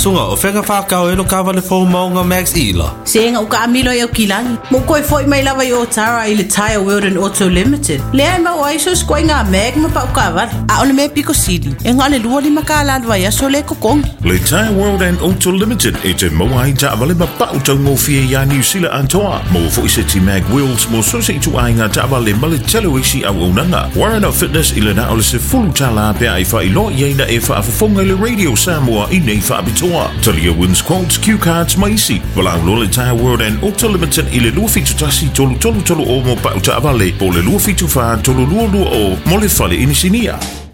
sunga o whenga whakau e lo kawale fo maunga Max Ela. Senga uka amilo e o kilangi. Mo koe foi mai lava i o Tara i le Tire World and Auto Limited. Lea ma o aiso skoi ngā meg ma pa uka awari. A ole me piko sidi. E ngā le lua li maka alalwa ia so le kokongi. Le Tire World and Auto Limited e te moa i ta awale ma pa utau ngō fie ia New Zealand antoa. Mo fo i se ti mag wheels mo so se tu ai ngā ta awale ma le telo isi au unanga. Warren Fitness i le na ole se fulu tala pia i wha i lo i eina e wha afafonga le Radio Samoa i nei wha abitoa. Talia wins quotes, cue cards maisi. Wala au le Tire World and Auto Limited i le lua fitu tasi tolu o mo pa uta awale po le lua fitu wha tolu lua o mo le fale inisinia.